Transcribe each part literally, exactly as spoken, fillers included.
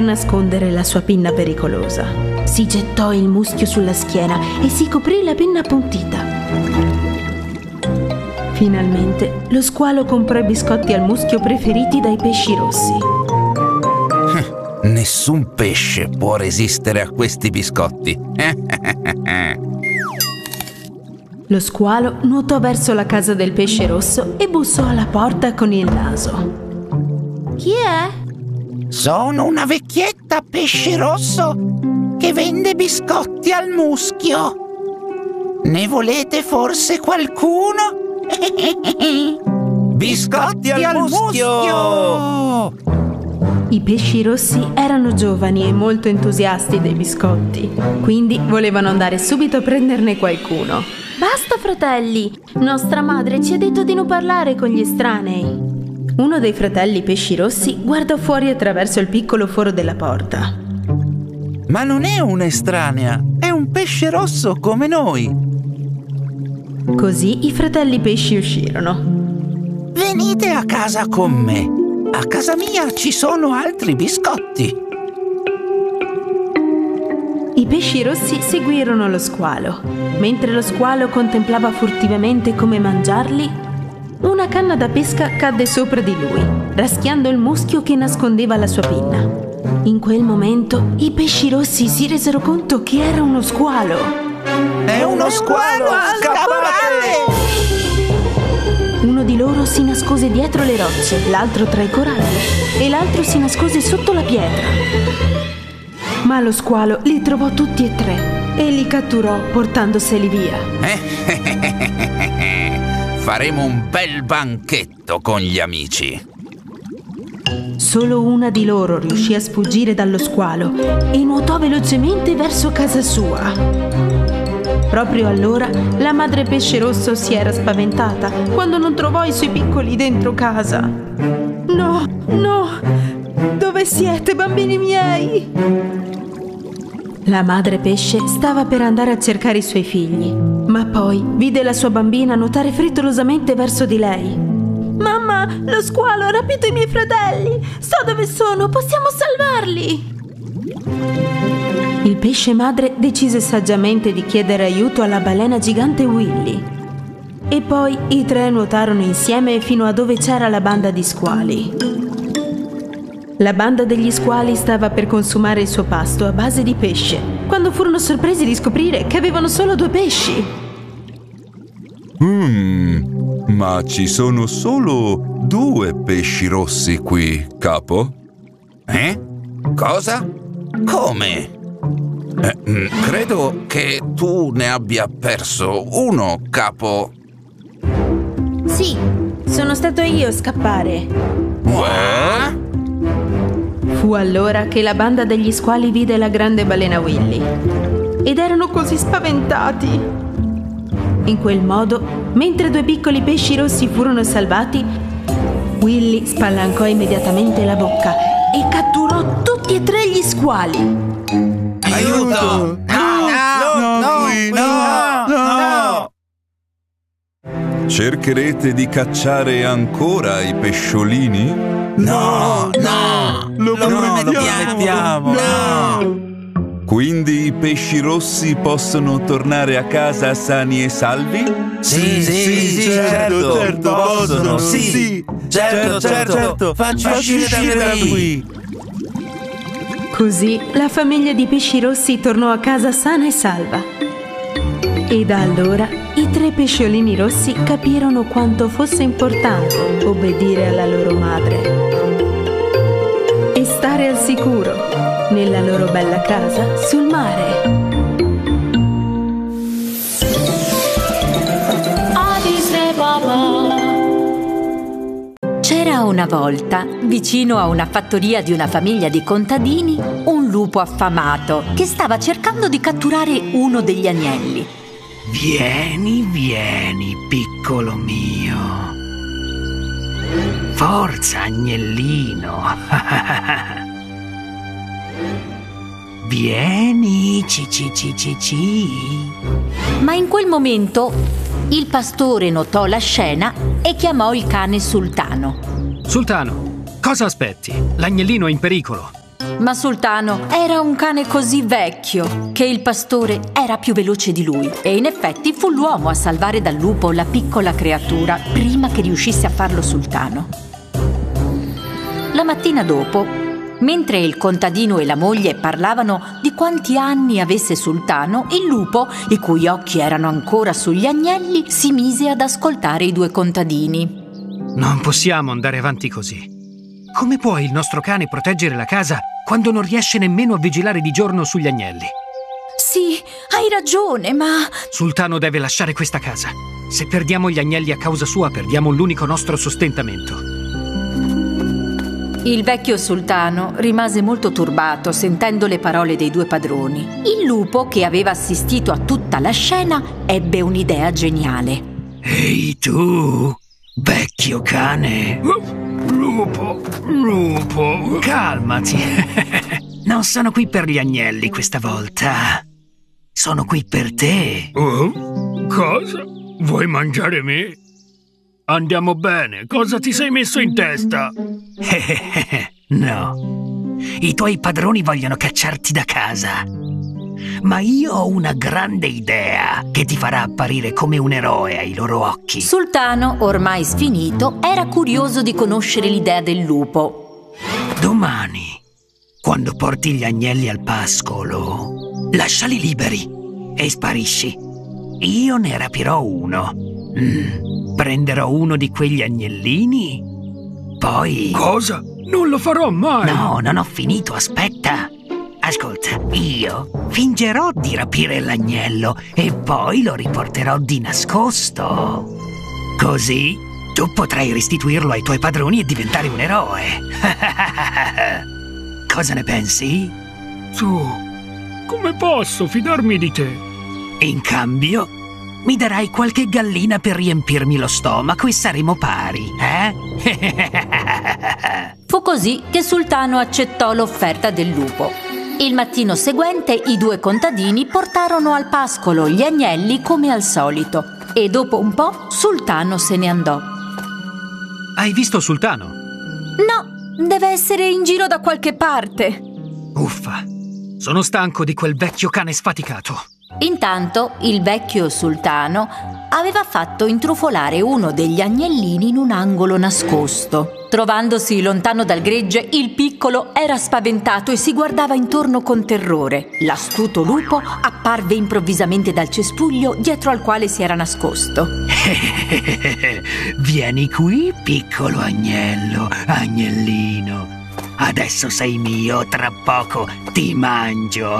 nascondere la sua pinna pericolosa. Si gettò il muschio sulla schiena e si coprì la pinna appuntita. Finalmente lo squalo comprò i biscotti al muschio preferiti dai pesci rossi. Nessun pesce può resistere a questi biscotti. Lo squalo nuotò verso la casa del pesce rosso e bussò alla porta con il naso. Chi è? Sono una vecchietta pesce rosso che vende biscotti al muschio. Ne volete forse qualcuno? Biscotti al muschio! I pesci rossi erano giovani e molto entusiasti dei biscotti, quindi volevano andare subito a prenderne qualcuno. Basta, fratelli! Nostra madre ci ha detto di non parlare con gli estranei. Uno dei fratelli pesci rossi guardò fuori attraverso il piccolo foro della porta. Ma non è un'estranea, è un pesce rosso come noi. Così i fratelli pesci uscirono. Venite a casa con me. A casa mia ci sono altri biscotti. I pesci rossi seguirono lo squalo. Mentre lo squalo contemplava furtivamente come mangiarli, una canna da pesca cadde sopra di lui, raschiando il muschio che nascondeva la sua pinna. In quel momento i pesci rossi si resero conto che era uno squalo. È uno squalo! Scappate! Uno di loro si nascose dietro le rocce, l'altro tra i coralli e l'altro si nascose sotto la pietra. Ma lo squalo li trovò tutti e tre e li catturò portandoseli via. Faremo un bel banchetto con gli amici. Solo una di loro riuscì a sfuggire dallo squalo e nuotò velocemente verso casa sua. Proprio allora la madre pesce rosso si era spaventata quando non trovò i suoi piccoli dentro casa. No, no! Dove siete, bambini miei? La madre pesce stava per andare a cercare i suoi figli, ma poi vide la sua bambina nuotare frettolosamente verso di lei. Mamma, lo squalo ha rapito i miei fratelli! So dove sono, possiamo salvarli! Il pesce madre decise saggiamente di chiedere aiuto alla balena gigante Willy. E poi i tre nuotarono insieme fino a dove c'era la banda di squali. La banda degli squali stava per consumare il suo pasto a base di pesce, quando furono sorpresi di scoprire che avevano solo due pesci. Mmm, ma ci sono solo due pesci rossi qui, capo? Eh? Cosa? Come? Eh, credo che tu ne abbia perso uno, capo. Sì, sono stato io a scappare. What? Fu allora che la banda degli squali vide la grande balena Willy. Ed erano così spaventati. In quel modo, mentre due piccoli pesci rossi furono salvati, Willy spalancò immediatamente la bocca e catturò tutti e tre gli squali. Aiuto! No, no, no, no, no, no! Cercherete di cacciare ancora i pesciolini? No, no! Lo promettiamo! No! Quindi i pesci rossi possono tornare a casa sani e salvi? Sì, sì, sì, certo, certo, possono, sì! Certo, certo, certo! Facci uscire da qui! Così la famiglia di pesci rossi tornò a casa sana e salva. E da allora i tre pesciolini rossi capirono quanto fosse importante obbedire alla loro madre e stare al sicuro nella loro bella casa sul mare. Avise papà. C'era una volta, vicino a una fattoria di una famiglia di contadini, un lupo affamato che stava cercando di catturare uno degli agnelli. Vieni, vieni, piccolo mio. Forza, agnellino. Vieni, ci ci ci ci ci. Ma in quel momento il pastore notò la scena e chiamò il cane Sultano. Sultano, cosa aspetti? L'agnellino è in pericolo. Ma Sultano era un cane così vecchio che il pastore era più veloce di lui e in effetti fu l'uomo a salvare dal lupo la piccola creatura prima che riuscisse a farlo Sultano. La mattina dopo, mentre il contadino e la moglie parlavano di quanti anni avesse Sultano, il lupo, i cui occhi erano ancora sugli agnelli, si mise ad ascoltare i due contadini. Non possiamo andare avanti così. Come può il nostro cane proteggere la casa quando non riesce nemmeno a vigilare di giorno sugli agnelli? Sì, hai ragione, ma... Sultano deve lasciare questa casa. Se perdiamo gli agnelli a causa sua, perdiamo l'unico nostro sostentamento. Il vecchio Sultano rimase molto turbato sentendo le parole dei due padroni. Il lupo, che aveva assistito a tutta la scena, ebbe un'idea geniale. Ehi tu, vecchio cane! Lupo, lupo, calmati. Non sono qui per gli agnelli questa volta. Sono qui per te. Oh? Cosa? Vuoi mangiare me? Andiamo bene. Cosa ti sei messo in testa? No. I tuoi padroni vogliono cacciarti da casa. Ma io ho una grande idea che ti farà apparire come un eroe ai loro occhi. Sultano, ormai sfinito, era curioso di conoscere l'idea del lupo. Domani, quando porti gli agnelli al pascolo, lasciali liberi e sparisci. Io ne rapirò uno. Mm, prenderò uno di quegli agnellini, poi... Cosa? Non lo farò mai! No, non ho finito, aspetta. Ascolta, io fingerò di rapire l'agnello e poi lo riporterò di nascosto. Così tu potrai restituirlo ai tuoi padroni e diventare un eroe. Cosa ne pensi? Tu, come posso fidarmi di te? In cambio, mi darai qualche gallina per riempirmi lo stomaco e saremo pari, eh? Fu così che Sultano accettò l'offerta del lupo. Il mattino seguente i due contadini portarono al pascolo gli agnelli come al solito e dopo un po' Sultano se ne andò. Hai visto Sultano? No, deve essere in giro da qualche parte. Uffa, sono stanco di quel vecchio cane sfaticato. Intanto il vecchio Sultano aveva fatto intrufolare uno degli agnellini in un angolo nascosto. Trovandosi lontano dal gregge, il piccolo era spaventato e si guardava intorno con terrore. L'astuto lupo apparve improvvisamente dal cespuglio dietro al quale si era nascosto. Vieni qui, piccolo agnello, agnellino. Adesso sei mio, tra poco ti mangio.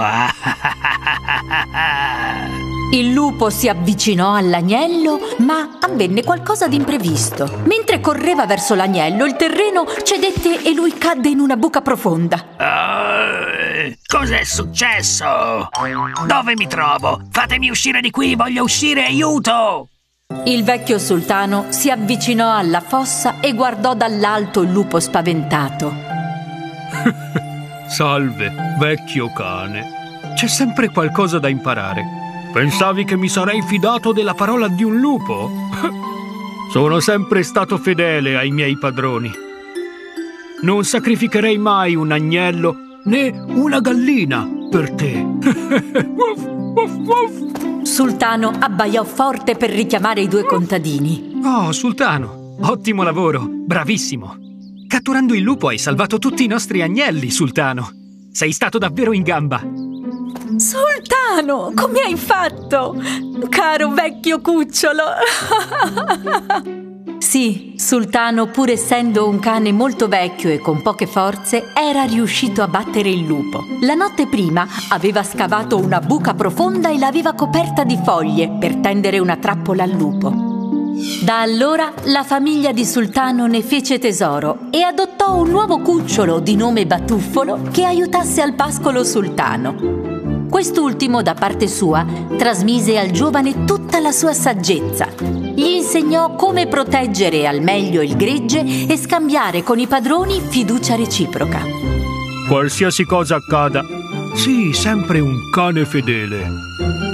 Il lupo si avvicinò all'agnello, ma avvenne qualcosa di imprevisto. Mentre correva verso l'agnello, il terreno cedette e lui cadde in una buca profonda. Uh, cos'è successo? Dove mi trovo? Fatemi uscire di qui, voglio uscire, aiuto! Il vecchio Sultano si avvicinò alla fossa e guardò dall'alto il lupo spaventato. Salve, vecchio cane. C'è sempre qualcosa da imparare. Pensavi che mi sarei fidato della parola di un lupo? Sono sempre stato fedele ai miei padroni. Non sacrificherei mai un agnello né una gallina per te. Sultano abbaiò forte per richiamare i due contadini. Oh, Sultano, ottimo lavoro, bravissimo. Catturando il lupo hai salvato tutti i nostri agnelli, Sultano. Sei stato davvero in gamba. Sultano, come hai fatto? Caro vecchio cucciolo. Sì, Sultano, pur essendo un cane molto vecchio e con poche forze, era riuscito a battere il lupo. La notte prima aveva scavato una buca profonda e l'aveva coperta di foglie per tendere una trappola al lupo. Da allora la famiglia di Sultano ne fece tesoro e adottò un nuovo cucciolo di nome Batuffolo che aiutasse al pascolo Sultano. Quest'ultimo, da parte sua, trasmise al giovane tutta la sua saggezza. Gli insegnò come proteggere al meglio il gregge e scambiare con i padroni fiducia reciproca. Qualsiasi cosa accada, sii sempre un cane fedele.